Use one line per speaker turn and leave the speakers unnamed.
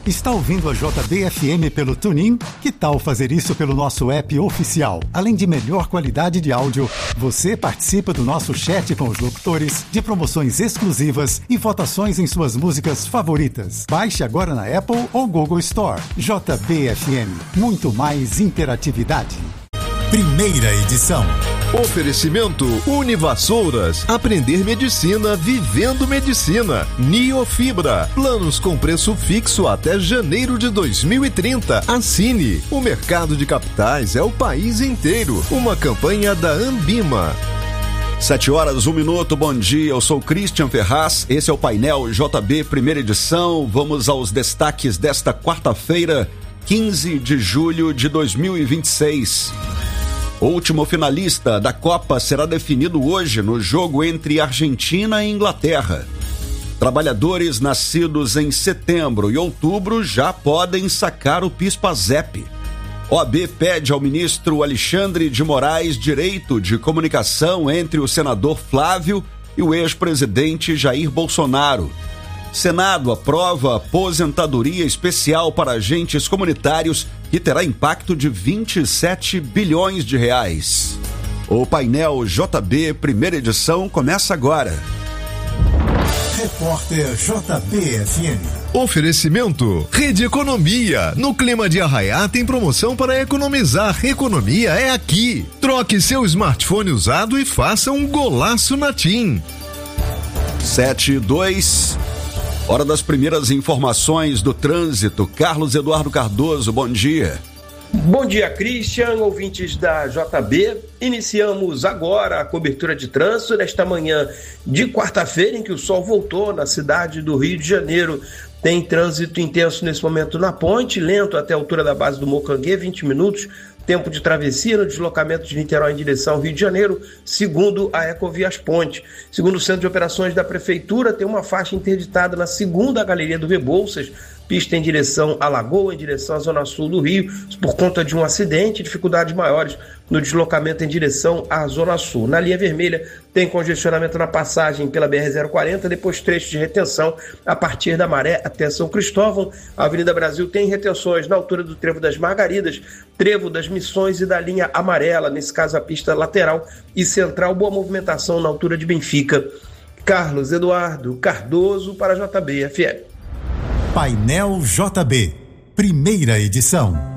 Está ouvindo a JBFM pelo TuneIn? Que tal fazer isso pelo nosso app oficial? Além de melhor qualidade de áudio, você participa do nosso chat com os locutores, de promoções exclusivas e votações em suas músicas favoritas. Baixe agora na Apple ou Google Store. JBFM. Muito mais interatividade. Primeira edição.
Oferecimento Univassouras. Aprender medicina vivendo medicina. Niofibra. Planos com preço fixo até janeiro de 2030. Assine. O mercado de capitais é o país inteiro. Uma campanha da Ambima.
7h01. Bom dia, eu sou Christian Ferraz, esse é o painel JB, primeira edição. Vamos aos destaques desta quarta-feira, 15 de julho de 2026. O último finalista da Copa será definido hoje no jogo entre Argentina e Inglaterra. Trabalhadores nascidos em setembro e outubro já podem sacar o PIS/PASEP. OAB pede ao ministro Alexandre de Moraes direito de comunicação entre o senador Flávio e o ex-presidente Jair Bolsonaro. Senado aprova aposentadoria especial para agentes comunitários que terá impacto de 27 bilhões de reais. O painel JB, primeira edição, começa agora.
Repórter JBFM.
Oferecimento Rede Economia. No clima de arraiá tem promoção para economizar. Economia é aqui. Troque seu smartphone usado e faça um golaço na TIM.
7:02. Hora das primeiras informações do trânsito. Carlos Eduardo Cardoso, bom dia.
Bom dia, Christian, ouvintes da JB. Iniciamos agora a cobertura de trânsito nesta manhã de quarta-feira, em que o sol voltou na cidade do Rio de Janeiro. Tem trânsito intenso nesse momento na ponte, lento até a altura da base do Mocanguê, 20 minutos. Tempo de travessia no deslocamento de Niterói em direção ao Rio de Janeiro, segundo a Ecovias Ponte. Segundo o Centro de Operações da Prefeitura, tem uma faixa interditada na segunda galeria do Rebouças, pista em direção à Lagoa, em direção à zona sul do Rio, por conta de um acidente, dificuldades maiores no deslocamento em direção à zona sul. Na linha vermelha tem congestionamento na passagem pela BR-040, depois trecho de retenção a partir da Maré até São Cristóvão. A Avenida Brasil tem retenções na altura do Trevo das Margaridas, Trevo das Missões e da linha amarela, nesse caso a pista lateral e central. Boa movimentação na altura de Benfica. Carlos Eduardo Cardoso para a JBFM.
Painel JB, primeira edição.